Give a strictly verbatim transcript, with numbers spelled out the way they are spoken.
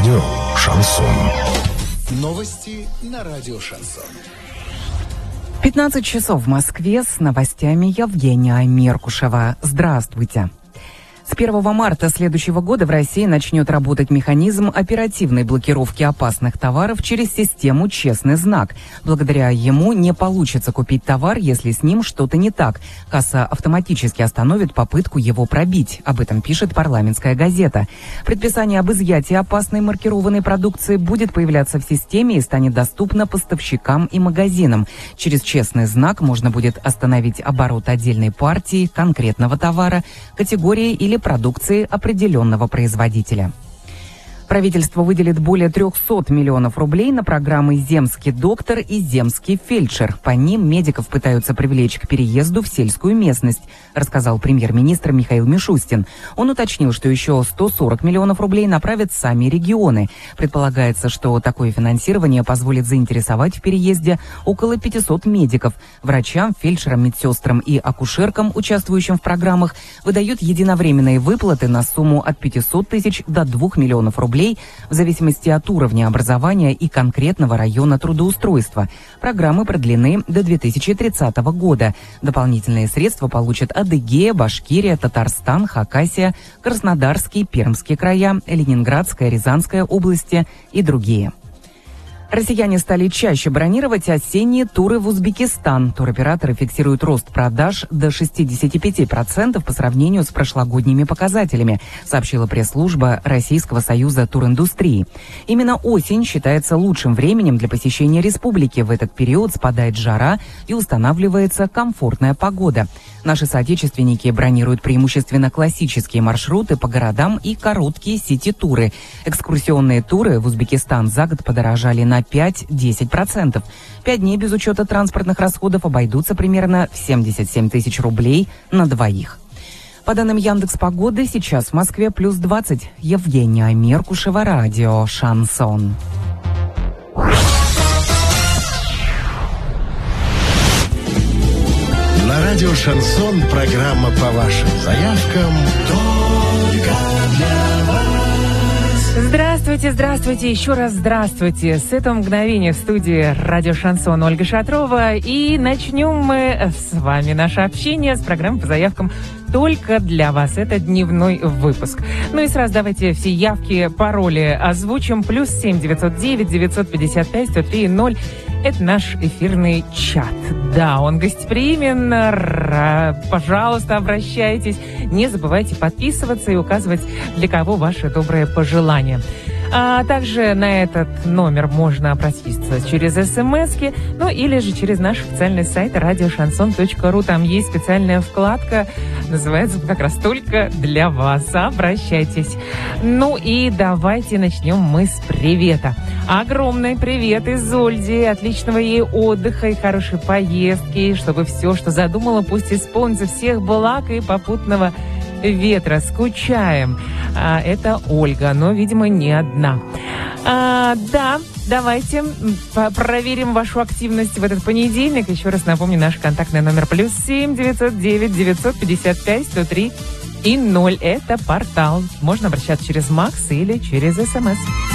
радио «Шансон». Новости на радио «Шансон». пятнадцать часов в Москве, с новостями Евгения Меркушева. Здравствуйте. С первого марта следующего года в России начнет работать механизм оперативной блокировки опасных товаров через систему «Честный знак». Благодаря ему не получится купить товар, если с ним что-то не так. Касса автоматически остановит попытку его пробить. Об этом пишет «Парламентская газета». Предписание об изъятии опасной маркированной продукции будет появляться в системе и станет доступно поставщикам и магазинам. Через «Честный знак» можно будет остановить оборот отдельной партии, конкретного товара, категории или продукции определенного производителя. Правительство выделит более трехсот миллионов рублей на программы «Земский доктор» и «Земский фельдшер». По ним медиков пытаются привлечь к переезду в сельскую местность, рассказал премьер-министр Михаил Мишустин. Он уточнил, что еще сто сорок миллионов рублей направят сами регионы. Предполагается, что такое финансирование позволит заинтересовать в переезде около пятисот медиков. Врачам, фельдшерам, медсестрам и акушеркам, участвующим в программах, выдают единовременные выплаты на сумму от пятисот тысяч до двух миллионов рублей в зависимости от уровня образования и конкретного района трудоустройства. Программы продлены до две тысячи тридцатого года. Дополнительные средства получат Адыгея, Башкирия, Татарстан, Хакасия, Краснодарский, Пермский края, Ленинградская, Рязанская области и другие. Россияне стали чаще бронировать осенние туры в Узбекистан. Туроператоры фиксируют рост продаж до шестидесяти пяти процентов по сравнению с прошлогодними показателями, сообщила пресс-служба Российского союза туриндустрии. Именно осень считается лучшим временем для посещения республики. В этот период спадает жара и устанавливается комфортная погода. Наши соотечественники бронируют преимущественно классические маршруты по городам и короткие сити-туры. Экскурсионные туры в Узбекистан за год подорожали на пять-десять процентов. Пять дней без учета транспортных расходов обойдутся примерно в семьдесят семь тысяч рублей на двоих. По данным Яндекс.Погоды, сейчас в Москве плюс двадцать. Евгения Меркушева, радио «Шансон». На радио «Шансон» программа по вашим заявкам «Только для вас». Здравствуйте, здравствуйте, еще раз здравствуйте. С этого мгновения в студии радио «Шансон» Ольга Шатрова. И начнем мы с вами наше общение с программой по заявкам «Только для вас». Это дневной выпуск. Ну и сразу давайте все явки, пароли озвучим. Плюс семь девятьсот девять девятьсот пятьдесят пять сто три ноль. Это наш эфирный чат. Да, он гостеприимен. Р- пожалуйста, обращайтесь. Не забывайте подписываться и указывать, для кого ваши добрые пожелания. А также на этот номер можно просвистывать через смски, ну или же через наш официальный сайт радио шансон точка ру. Там есть специальная вкладка, называется как раз «Только для вас». Обращайтесь. Ну и давайте начнем мы с привета. Огромный привет из Ольги, отличного ей отдыха и хорошей поездки, чтобы все, что задумала, пусть исполнится, всех благ и попутного ветра. Скучаем. А, это Ольга, но, видимо, не одна. А, да, давайте проверим вашу активность в этот понедельник. Еще раз напомню, наш контактный номер плюс семь девятьсот девять девятьсот пятьдесят пять сто три и ноль. Это портал. Можно обращаться через Макс или через СМС.